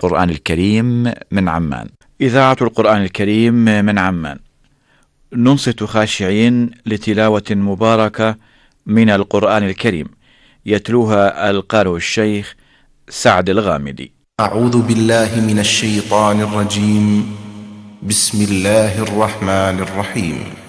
القرآن الكريم من عمان. إذاعة القرآن الكريم من عمان، ننصت خاشعين لتلاوة مباركة من القرآن الكريم، يتلوها القارئ الشيخ سعد الغامدي. أعوذ بالله من الشيطان الرجيم. بسم الله الرحمن الرحيم.